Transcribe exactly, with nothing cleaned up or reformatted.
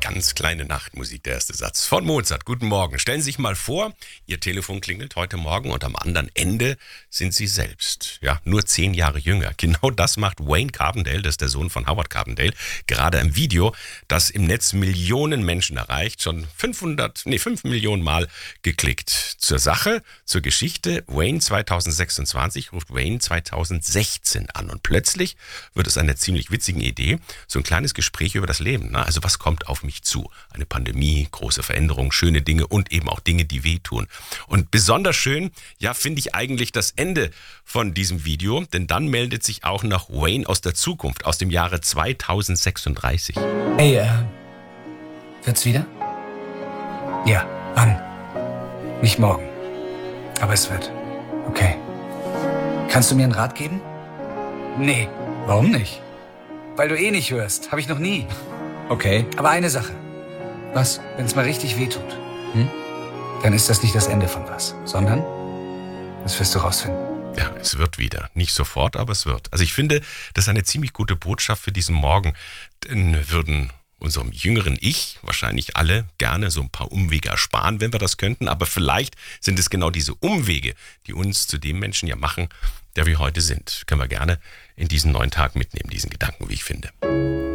Ganz kleine Nachtmusik, der erste Satz von Mozart. Guten Morgen. Stellen Sie sich mal vor, Ihr Telefon klingelt heute Morgen und am anderen Ende sind Sie selbst. Ja, nur zehn Jahre jünger. Genau das macht Wayne Carbondale, das ist der Sohn von Howard Carbondale, gerade im Video, das im Netz Millionen Menschen erreicht, schon fünfhundert, nee, fünf Millionen Mal geklickt. Zur Sache, zur Geschichte, Wayne zweitausendsechsundzwanzig ruft Wayne zweitausendsechzehn an und plötzlich wird es eine ziemlich witzige Idee, so ein kleines Gespräch über das Leben. Ne? Also was kommt auf mich zu? Eine Pandemie, große Veränderungen, schöne Dinge und eben auch Dinge, die wehtun. Und besonders schön, ja, finde ich eigentlich das Ende von diesem Video, denn dann meldet sich auch noch Wayne aus der Zukunft, aus dem Jahre zweitausendsechsunddreißig. Hey, äh, wird's wieder? Ja, wann? Nicht morgen. Aber es wird. Okay. Kannst du mir einen Rat geben? Nee. Warum nicht? Weil du eh nicht hörst. Habe ich noch nie. Okay. Aber eine Sache. Was? Wenn es mal richtig wehtut, hm? Dann ist das nicht das Ende von was, sondern das wirst du rausfinden. Ja, es wird wieder. Nicht sofort, aber es wird. Also ich finde, das ist eine ziemlich gute Botschaft für diesen Morgen. Denn würden unserem jüngeren Ich wahrscheinlich alle gerne so ein paar Umwege ersparen, wenn wir das könnten. Aber vielleicht sind es genau diese Umwege, die uns zu dem Menschen ja machen, der wir heute sind. Können wir gerne in diesen neuen Tag mitnehmen, diesen Gedanken, wie ich finde.